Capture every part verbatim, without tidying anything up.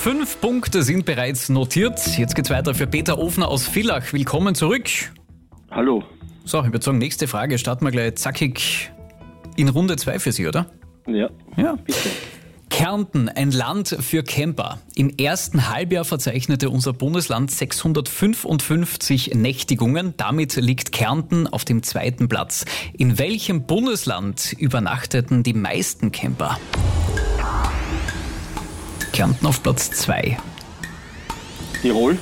Fünf Punkte sind bereits notiert. Jetzt geht's weiter für Peter Ofner aus Villach. Willkommen zurück. Hallo. So, ich würde sagen, nächste Frage starten wir gleich zackig in Runde zwei für Sie, oder? Ja. Ja. Bitte. Kärnten, ein Land für Camper. Im ersten Halbjahr verzeichnete unser Bundesland sechshundertfünfundfünfzig Nächtigungen. Damit liegt Kärnten auf dem zweiten Platz. In welchem Bundesland übernachteten die meisten Camper? Kärnten auf Platz zwei. Tirol.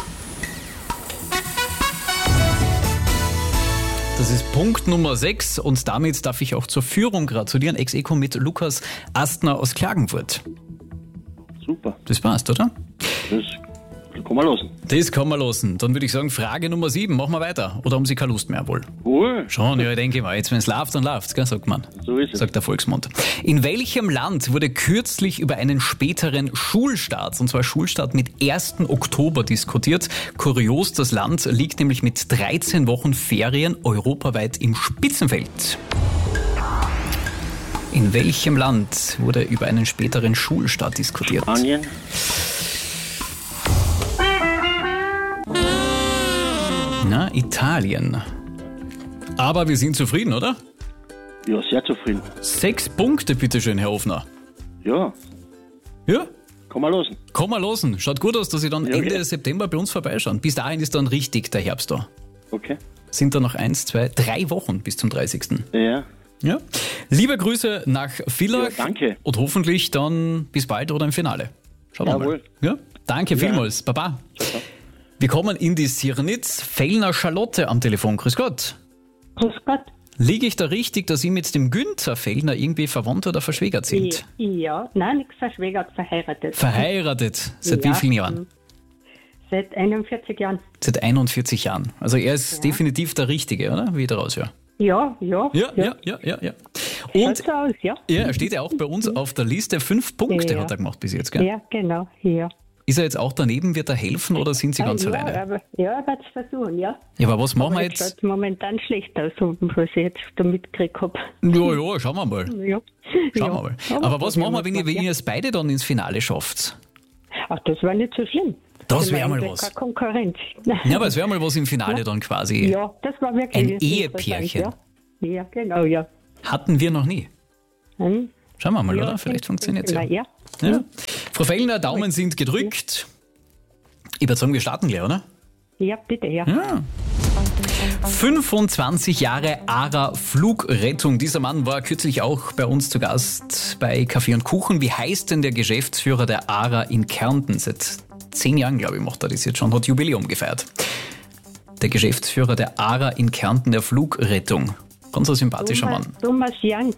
Das ist Punkt Nummer sechs und damit darf ich auch zur Führung gratulieren. Ex-Eco mit Lukas Astner aus Klagenfurt. Super. Das passt, oder? Das kann man lassen. Das kann man lassen. Dann würde ich sagen, Frage Nummer sieben, machen wir weiter. Oder haben Sie keine Lust mehr wohl? Wohl. Schon, ja, ich denke mal. Jetzt, wenn es läuft, dann läuft es, sagt man. So ist es. Sagt der Volksmund. In welchem Land wurde kürzlich über einen späteren Schulstart, und zwar Schulstart mit ersten Oktober diskutiert? Kurios, das Land liegt nämlich mit dreizehn Wochen Ferien europaweit im Spitzenfeld. In welchem Land wurde über einen späteren Schulstart diskutiert? Spanien. Na, Italien. Aber wir sind zufrieden, oder? Ja, sehr zufrieden. Sechs Punkte, bitteschön, Herr Ofner. Ja, Ja? kann man lassen. Komm mal losen. Schaut gut aus, dass Sie dann Ja, Ende ja. September bei uns vorbeischauen. Bis dahin ist dann richtig der Herbst da. Okay. Sind da noch eins, zwei, drei Wochen bis zum dreißigsten Ja. Ja? Liebe Grüße nach Villach. Ja, danke. Und hoffentlich dann bis bald oder im Finale. Schauen wir mal. Jawohl. Ja? Danke Ja. vielmals. Baba. Wir kommen in die Sirnitz. Fellner Charlotte am Telefon. Grüß Gott. Grüß Gott. Liege ich da richtig, dass Sie mit dem Günther Fellner irgendwie verwandt oder verschwägert sind? Ja, nein, nichts verschwägert, verheiratet. Verheiratet. Seit Ja. wie vielen Jahren? Seit einundvierzig Jahren. Seit einundvierzig Jahren. Also er ist Ja. definitiv der Richtige, oder? Wie ich da raushöre. Ja, ja. Ja, ja, ja, ja, ja. Schaut Und so aus, ja. ja, er steht ja auch bei uns auf der Liste. Fünf Punkte Ja. hat er gemacht bis jetzt, gell? Ja, genau, ja. Ist er jetzt auch daneben? Wird er helfen oder sind Sie ganz ja, alleine? Aber, ja, er wird es versuchen, ja. Ja, aber was machen wir Aber es jetzt? schaut momentan schlecht aus, was ich jetzt da mitgekriegt habe. Ja, ja, schauen wir mal. Ja. Schauen ja. wir mal. Aber was machen wir, wenn ihr, wenn ihr es beide dann ins Finale schafft? Ach, das war nicht so schlimm. Das Ich wäre meine, mal das was. ist keine Konkurrenz. Ja, aber es wäre mal was im Finale dann quasi. Ja, das war wirklich Ein interessant, Ehepärchen. Ja. ja, genau, ja. Hatten wir noch nie. Hm? Schauen wir mal, Ja, oder? Vielleicht funktioniert es ja. ja. Ja. ja. Frau Fellner, Daumen sind gedrückt. Ich würde sagen, wir starten gleich, oder? Ja, bitte, ja. Ja. fünfundzwanzig Jahre ARA Flugrettung. Dieser Mann war kürzlich auch bei uns zu Gast bei Kaffee und Kuchen. Wie heißt denn der Geschäftsführer der ARA in Kärnten? Seit zehn Jahren, glaube ich, macht er das jetzt schon, hat Jubiläum gefeiert. Der Geschäftsführer der ARA in Kärnten, der Flugrettung. Ganz ein sympathischer Thomas, Mann. Thomas Jank.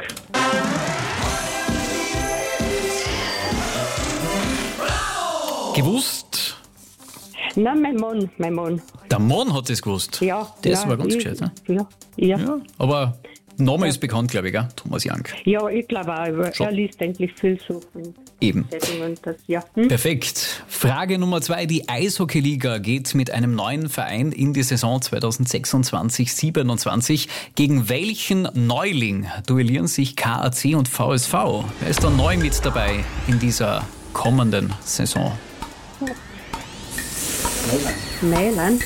Gewusst? Nein, mein Mann, mein Mann. Der Mann hat es gewusst. Ja. Das ja, war ganz ich, gescheit. Ne? Ja, ja. Ja, aber Name ist bekannt, glaube ich, gell? Thomas Jank. Ja, ich glaube auch, aber Schon. er liest eigentlich viel so von Eben. Zeitungen und das, ja. Hm? Perfekt. Frage Nummer zwei. Die Eishockeyliga geht mit einem neuen Verein in die Saison zweitausendsechsundzwanzig siebenundzwanzig. Gegen welchen Neuling duellieren sich K A C und V S V? Wer ist da neu mit dabei in dieser kommenden Saison? Neuland.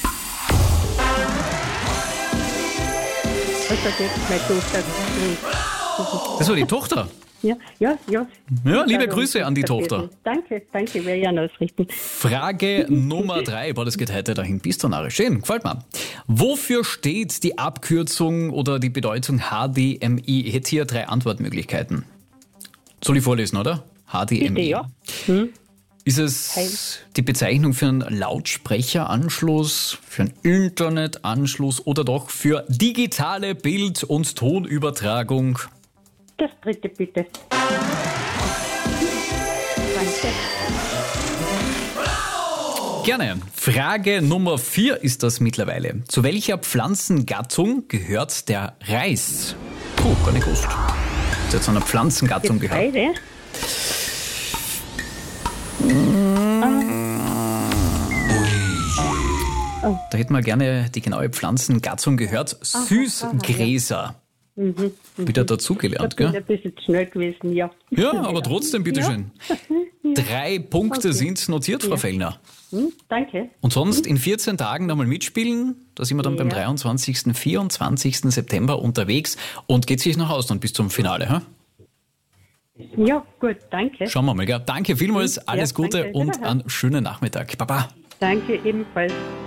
Was hat jetzt meine Tochter? Das war die Tochter. Ja, ja, ja. Ja, liebe Darum Grüße an die vergessen. Tochter. Danke, danke, werde ich auch ausrichten. Frage Nummer drei. Boah, das geht heute dahin. Bist du narrisch? Schön, gefällt mir. Wofür steht die Abkürzung oder die Bedeutung H D M I? Ich hätte hier drei Antwortmöglichkeiten. Soll ich vorlesen, oder? H D M I. Bitte, ja. Hm? Ist es die Bezeichnung für einen Lautsprecheranschluss, für einen Internetanschluss oder doch für digitale Bild- und Tonübertragung? Das dritte bitte. Danke. Gerne. Frage Nummer vier ist das mittlerweile. Zu welcher Pflanzengattung gehört der Reis? Puh, gar nicht gewusst. Zu jetzt einer Pflanzengattung gehört. Beide? Da hätten wir gerne die genaue Pflanzengattung gehört. Süßgräser. Mhm. Wieder dazugelernt, Ich bin gell? ein bisschen schnell gewesen, ja. Ja, aber trotzdem, bitteschön. Drei Punkte Okay. sind notiert, Frau Ja. Fellner. Hm, danke. Und sonst in vierzehn Tagen nochmal mitspielen. Da sind wir dann beim Ja. dreiundzwanzigsten, vierundzwanzigsten September unterwegs und geht sich noch aus dann bis zum Finale. Hä? Ja, gut, danke. Schauen wir mal. Gell? Danke vielmals, alles Ja, Gute danke. und Wiederhören. einen schönen Nachmittag. Baba. Danke ebenfalls.